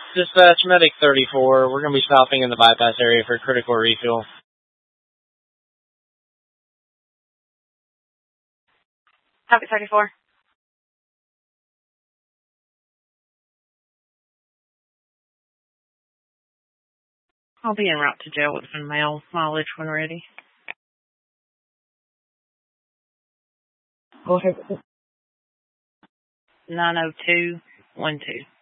Dispatch, Medic 34. We're going to be stopping in the bypass area for critical refuel. Copy 34. I'll be en route to jail with some mail mileage when ready. Go ahead. 90212.